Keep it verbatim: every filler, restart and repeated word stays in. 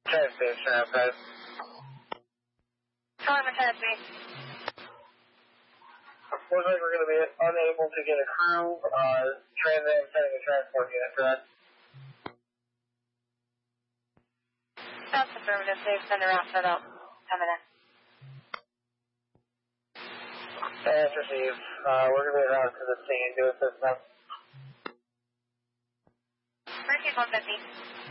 Transportation outside. Calling for Transport. Looks like we're going to be unable to get a crew. Uh, Trans Am sending a transport unit, correct? That's affirmative. They've sent her out for about ten minutes. That's received. Uh, we're going to be around to the scene, do a system. Mercury one fifty.